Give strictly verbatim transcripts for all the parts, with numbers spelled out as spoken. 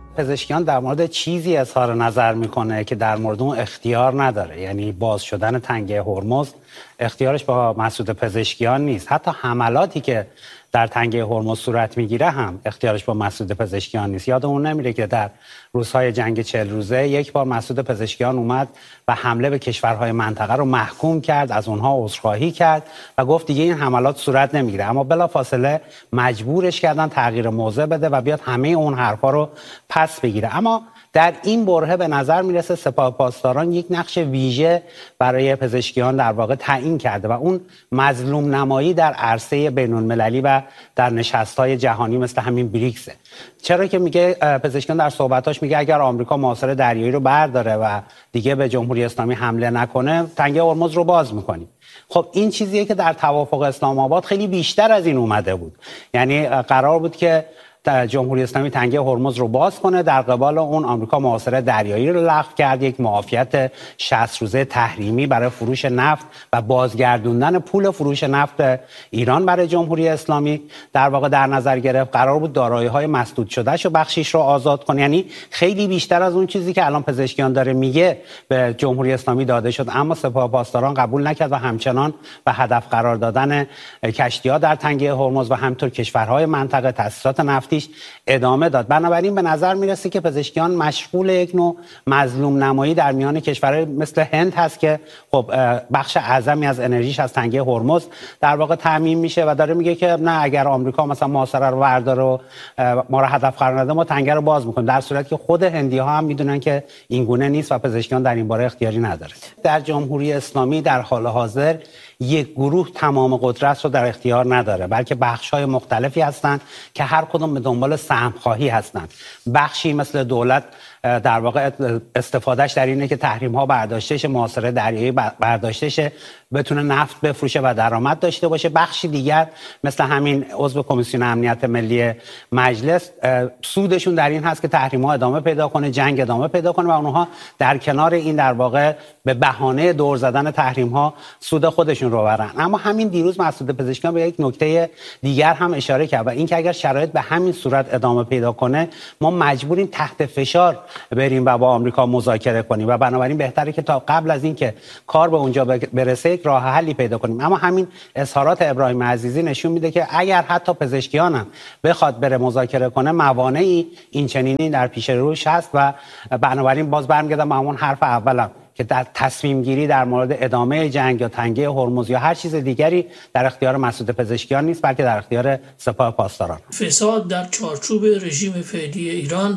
پزشکیان در مورد چیزی اظهار نظر میکنه که در مورد اون اختیار نداره. یعنی باز شدن تنگه هرمز اختیارش با مسئول پزشکیان نیست. حتی حملاتی که در تنگه هرمز صورت میگیره هم اختیارش با مسئول پزشکیان نیست. یادمون نمیره که در روزهای جنگ چهل روزه یک بار مسئول پزشکیان اومد و حمله به کشورهای منطقه رو محکوم کرد، از اونها عذرخواهی کرد و گفت دیگه این حملات صورت نمیگیره، اما بلافاصله مجبورش کردن تغییر موضع بده و بیاد همه اون حرفا رو پس بگیره. اما در این برهه به نظر میرسه سپاه پاسداران یک نقش ویژه برای پزشکیان در واقع تعیین کرده و اون مظلوم نمایی در عرصه بین المللی و در نشست‌های جهانی مثل همین بریکسه. چرا که میگه پزشکیان در صحبتاش میگه اگر آمریکا محاصره دریایی رو برداره و دیگه به جمهوری اسلامی حمله نکنه، تنگه هرمز رو باز میکنیم. خب این چیزیه که در توافق اسلام آباد خیلی بیشتر از این اومده بود. یعنی قرار بود که جمهوری اسلامی تنگه هرمز رو باز کنه، در قبال اون آمریکا محاصره دریایی رو لغو کرد، یک معافیت شصت روزه تحریمی برای فروش نفت و بازگردوندن پول فروش نفت ایران برای جمهوری اسلامی در واقع در نظر گرفت. قرار بود دارایی‌های مسدود شدهش و بخشیش رو آزاد کنه. یعنی خیلی بیشتر از اون چیزی که الان پزشکیان داره میگه به جمهوری اسلامی داده شد، اما سپاه پاسداران قبول نکرد و همچنان به هدف قرار دادن کشتی‌ها در تنگه هرمز و همینطور کشورهای منطقه تأسیسات نفت ادامه داد. بنابراین به نظر میرسه که پزشکیان مشغول یک نوع مظلوم نمایی در میان کشورهای مثل هند هست که خب بخش اعظمی از انرژیش از تنگه هرمز در واقع تامین میشه و داره میگه که نه، اگر آمریکا مثلا محاصره رو برداره و ما رو هدف قرار نده، ما تنگه رو باز میکنیم، در صورتی که خود هندی‌ها هم میدونن که این گونه نیست و پزشکیان در این باره اختیاری نداره. در جمهوری اسلامی در حال حاضر یک گروه تمام قدرت رو در اختیار نداره، بلکه بخش‌های مختلفی هستند که هر کدوم به دنبال سهم‌خواهی هستند. بخشی مثل دولت در واقع استفادهش در اینه که تحریم‌ها برداشته شه، محاصره دریایی برداشته شه، بتونه نفت بفروشه و درآمد داشته باشه. بخشی دیگر مثل همین عضو کمیسیون امنیت ملی مجلس سودشون در این هست که تحریم‌ها ادامه پیدا کنه، جنگ ادامه پیدا کنه و اونها در کنار این در واقع به بهانه دور زدن تحریم‌ها سود خودشون رو برن. اما همین دیروز مسعود پزشکیان به یک نکته دیگر هم اشاره کرد و این که اگر شرایط به همین صورت ادامه پیدا کنه، ما مجبوریم تحت فشار بریم و با آمریکا مذاکره کنیم و بنابراین بهتره که تا قبل از اینکه کار به اونجا برسه یک راه حلی پیدا کنیم. اما همین اظهارات ابراهیم عزیزی نشون میده که اگر حتی پزشکیان هم بخواد بره مذاکره کنه، موانعی این چنینی در پیش روش هست و بنابراین باز برمیگردم به همون حرف اولم که در تصمیم گیری در مورد ادامه جنگ یا تنگه هرمز یا هر چیز دیگری در اختیار مسئول پزشکیان نیست، بلکه در اختیار سپاه پاسداران. فساد در چارچوب رژیم فعلی ایران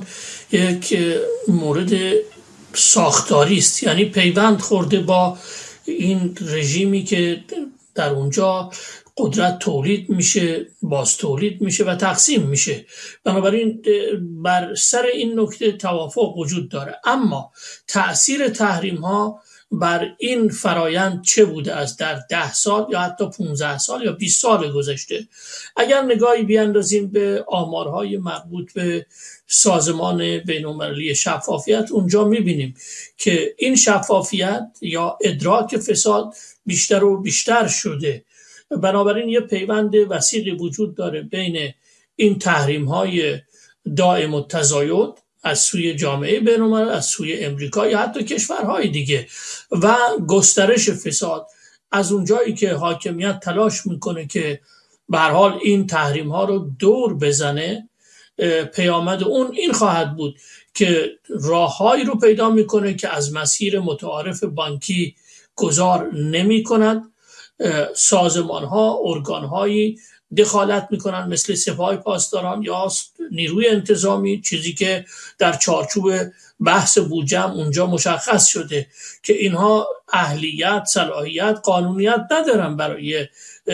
یک مورد ساختاری است، یعنی پیوند خورده با این رژیمی که در اونجا قدرت تولید میشه، باز تولید میشه و تقسیم میشه. بنابراین بر سر این نکته توافق وجود داره. اما تأثیر تحریم ها بر این فرایند چه بوده است در ده سال یا حتی پانزده سال یا بیست سال گذشته؟ اگر نگاهی بیاندازیم به آمارهای مربوط به سازمان بین‌المللی شفافیت، اونجا میبینیم که این شفافیت یا ادراک فساد بیشتر و بیشتر شده. بنابراین یه پیوند وسیقی وجود داره بین این تحریم های دائم التزاید از سوی جامعه بین‌المللی، از سوی امریکا یا حتی کشورهای دیگه و گسترش فساد. از اونجایی که حاکمیت تلاش میکنه که به هر حال این تحریم ها رو دور بزنه، پیامد اون این خواهد بود که راههایی رو پیدا میکنه که از مسیر متعارف بانکی گذار نمی کند. سازمان ها، ارگان هایی دخالت میکنن مثل سپاه پاسداران یا نیروی انتظامی، چیزی که در چارچوب بحث بودجه اونجا مشخص شده که اینها اهلیت، صلاحیت، قانونیت ندارن برای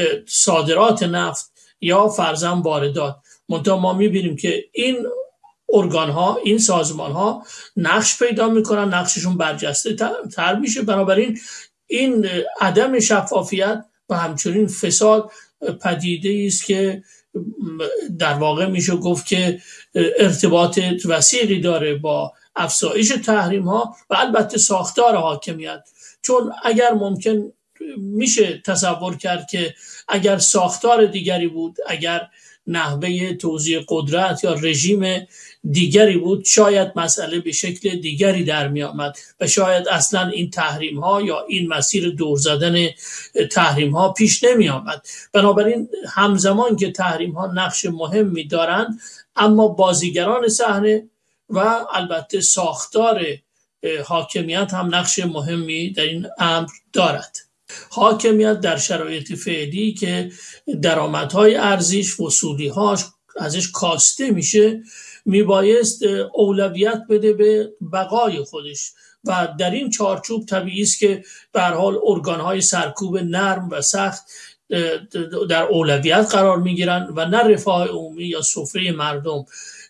صادرات نفت یا فرضاً واردات. منتها ما میبینیم که این ارگان ها، این سازمان ها نقش پیدا میکنن، نقششون برجسته تر میشه. بنابراین این عدم شفافیت و همچنین فساد پدیده است که در واقع میشه گفت که ارتباط وثیقی داره با افزایش تحریم ها و البته ساختار حاکمیت. چون اگر ممکن میشه تصور کرد که اگر ساختار دیگری بود، اگر نحوه توزیع قدرت یا رژیم دیگری بود، شاید مسئله به شکل دیگری در می آمد و شاید اصلا این تحریم ها یا این مسیر دور زدن تحریم ها پیش نمی آمد. بنابراین همزمان که تحریم ها نقش مهمی دارند، اما بازیگران صحنه و البته ساختار حاکمیت هم نقش مهمی در این امر دارد. حاکمیت در شرایط فعلی که درآمدهای ارزیش، وصولی‌هاش ازش کاسته میشه، میبایست اولویت بده به بقای خودش و در این چارچوب طبیعی است که به هر حال ارگان‌های سرکوب نرم و سخت در اولویت قرار میگیرن و نه رفاه عمومی یا سفره مردم.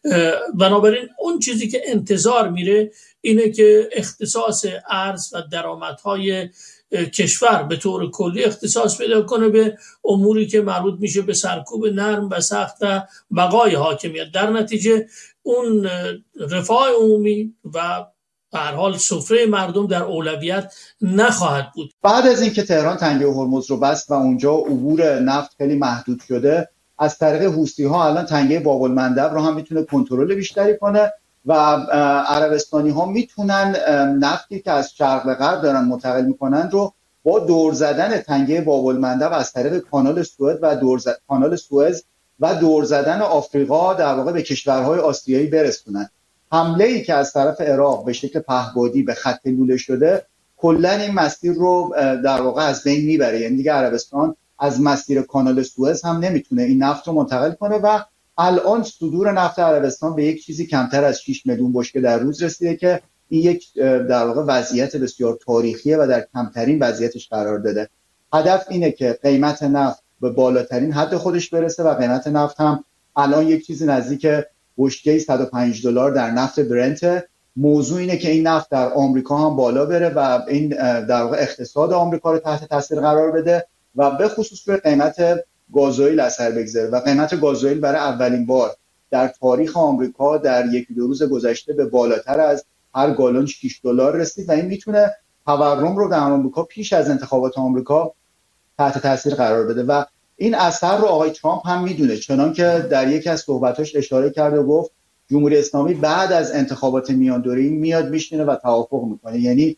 بنابراین اون چیزی که انتظار میره اینه که اختصاص ارز و درآمدهای کشور به طور کلی اختصاص پیدا کنه به اموری که مربوط میشه به سرکوب نرم و سخت و بقای حاکمیت. در نتیجه اون رفاه عمومی و به هر حال سفره مردم در اولویت نخواهد بود. بعد از اینکه تهران تنگه هرمز رو بست و اونجا عبور نفت خیلی محدود شده، از طریق حوثی‌ها الان تنگه باب المندب رو هم میتونه کنترل بیشتری کنه و عربستانی ها میتونن نفتی که از شرق به غرب دارن منتقل میکنن رو با دور زدن تنگه باب المندب از طریق کانال سوئد و دور زد... کانال سوئز و دور زدن آفریقا در واقع به کشورهای آسیایی برسونن. حمله ای که از طرف عراق به شکل پهبادی به خط لوله شده کلا این مسیر رو در واقع از بین میبره. یعنی دیگه عربستان از مسیر کانال سوئز هم نمیتونه این نفت رو منتقل کنه و الان صدور نفت عربستان به یک چیزی کمتر از شش میلیون بشکه در روز رسیده که این یک در واقع وضعیت بسیار تاریخیه و در کمترین وضعیتش قرار داده. هدف اینه که قیمت نفت به بالاترین حد خودش برسه و قیمت نفت هم الان یک چیزی نزدیک بشکه صد و پنج دلار در نفت برنت. موضوع اینه که این نفت در آمریکا هم بالا بره و این در واقع اقتصاد آمریکا رو تحت تاثیر قرار بده و به خصوص روی قیمت گازوئیل اثر بگذاره و قیمت گازوئیل برای اولین بار در تاریخ آمریکا در یکی دو روز گذشته به بالاتر از هر گالون شش دلار رسید و این میتونه تورم رو در آمریکا پیش از انتخابات آمریکا تحت تاثیر قرار بده و این اثر رو آقای ترامپ هم میدونه، چنان که در یکی از صحبتاش اشاره کرد و گفت جمهوری اسلامی بعد از انتخابات میان دوره‌ای میاد میشینه و توافق میکنه. یعنی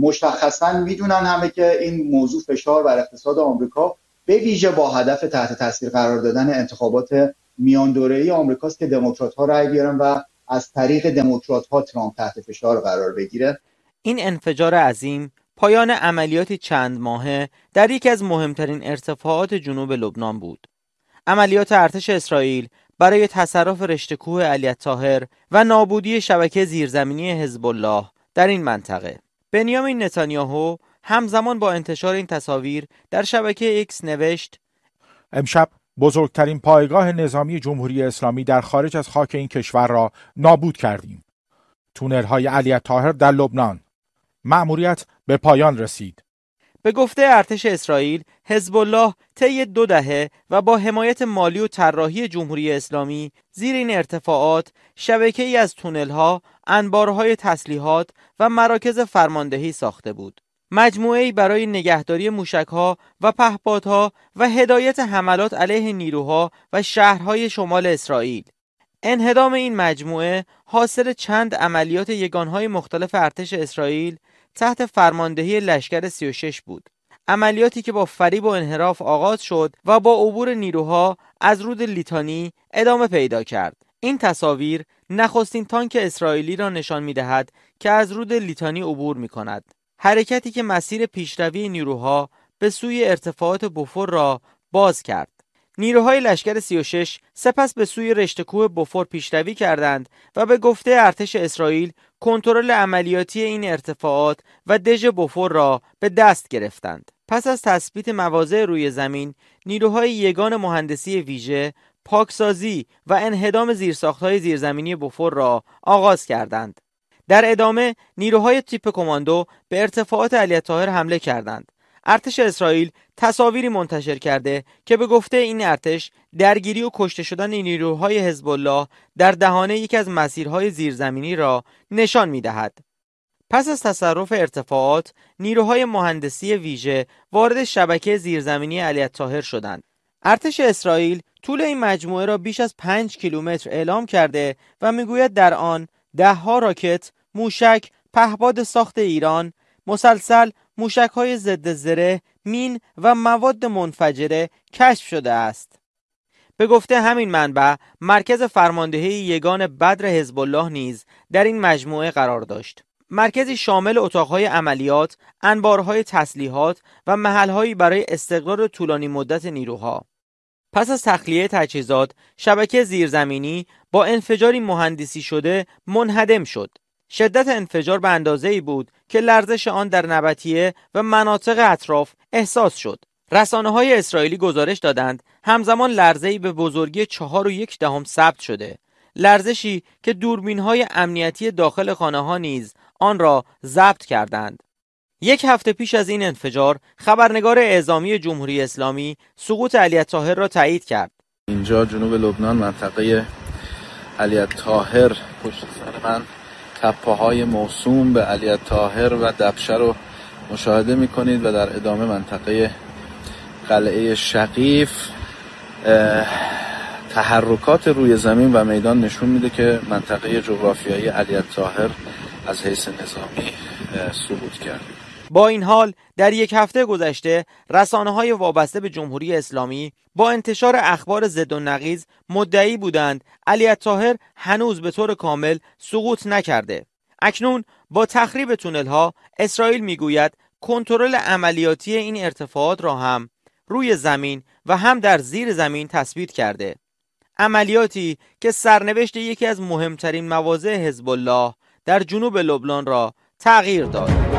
مشخصا میدونن همه که این موضوع فشار بر اقتصاد آمریکا به ویژه با هدف تحت تاثیر قرار دادن انتخابات میان دوره‌ای آمریکاست که دموکرات‌ها رأی بیارن و از طریق دموکرات‌ها ترامپ تحت فشار قرار بگیره. این انفجار عظیم پایان عملیاتی چند ماهه در یکی از مهمترین ارتفاعات جنوب لبنان بود. عملیات ارتش اسرائیل برای تصرف رشته کوه علی الطاهر و نابودی شبکه زیرزمینی حزب الله در این منطقه. بنیامین نتانیاهو همزمان با انتشار این تصاویر در شبکه ایکس نوشت: امشب بزرگترین پایگاه نظامی جمهوری اسلامی در خارج از خاک این کشور را نابود کردیم. تونل‌های علی الطاهر در لبنان. مأموریت به پایان رسید. به گفته ارتش اسرائیل، حزب الله طی دو دهه و با حمایت مالی و طراحی جمهوری اسلامی زیر این ارتفاعات شبکه‌ای از تونل‌ها، انبارهای تسلیحات و مراکز فرماندهی ساخته بود. مجموعه‌ای برای نگهداری موشک‌ها و پهپادها و هدایت حملات علیه نیروها و شهرهای شمال اسرائیل. انهدام این مجموعه حاصل چند عملیات یگانهای مختلف ارتش اسرائیل تحت فرماندهی لشکر سی و شش بود. عملیاتی که با فریب و انحراف آغاز شد و با عبور نیروها از رود لیتانی ادامه پیدا کرد. این تصاویر نخستین تانک اسرائیلی را نشان می‌دهد که از رود لیتانی عبور می‌کند. حرکتی که مسیر پیشروی نیروها به سوی ارتفاعات بوفور را باز کرد. نیروهای لشکر سی و شش سپس به سوی رشته کوه بوفور پیشروی کردند و به گفته ارتش اسرائیل کنترل عملیاتی این ارتفاعات و دژ بوفور را به دست گرفتند. پس از تثبیت مواضع روی زمین، نیروهای یگان مهندسی ویژه، پاکسازی و انهدام زیرساخت‌های زیرزمینی بوفور را آغاز کردند. در ادامه نیروهای تیپ کماندو به ارتفاعات علی الطاهر حمله کردند. ارتش اسرائیل تصاویری منتشر کرده که به گفته این ارتش درگیری و کشته شدن نیروهای حزب الله در دهانه یکی از مسیرهای زیرزمینی را نشان می‌دهد. پس از تصرف ارتفاعات، نیروهای مهندسی ویژه وارد شبکه زیرزمینی علی الطاهر شدند. ارتش اسرائیل طول این مجموعه را بیش از پنج کیلومتر اعلام کرده و میگوید در آن ده ها راکت، موشک، پهپاد ساخت ایران، مسلسل، موشک‌های ضد زره، مین و مواد منفجره کشف شده است. به گفته همین منبع، مرکز فرماندهی یگان بدر حزب الله نیز در این مجموعه قرار داشت. مرکزی شامل اتاق‌های عملیات، انبارهای تسلیحات و محل‌هایی برای استقرار طولانی مدت نیروها. پس از تخلیه تجهیزات، شبکه زیرزمینی با انفجاری مهندسی شده منهدم شد. شدت انفجار به اندازه‌ای بود که لرزش آن در نبطیه و مناطق اطراف احساس شد. رسانه‌های اسرائیلی گزارش دادند همزمان لرزه‌ای به بزرگی چهار و یک دهم ثبت شده. لرزشی که دوربین‌های امنیتی داخل خانه‌ها نیز آن را ضبط کردند. یک هفته پیش از این انفجار، خبرنگار اعزامی جمهوری اسلامی سقوط علی الطاهر را تایید کرد. اینجا جنوب لبنان، منطقه علی الطاهر، پشت سر من تپه‌های موسوم به علی الطاهر و دبشه رو مشاهده می‌کنید و در ادامه منطقه قلعه شقیف. تحرکات روی زمین و میدان نشون میده که منطقه جغرافیایی علی الطاهر از حیث نظامی سقوط کرد. با این حال در یک هفته گذشته رسانه‌های وابسته به جمهوری اسلامی با انتشار اخبار ضد و نقیض مدعی بودند علی الطاهر هنوز به طور کامل سقوط نکرده. اکنون با تخریب تونل‌ها، اسرائیل میگوید کنترل عملیاتی این ارتفاعات را هم روی زمین و هم در زیر زمین تثبیت کرده. عملیاتی که سرنوشت یکی از مهمترین مواضع حزب الله در جنوب لبنان را تغییر داد.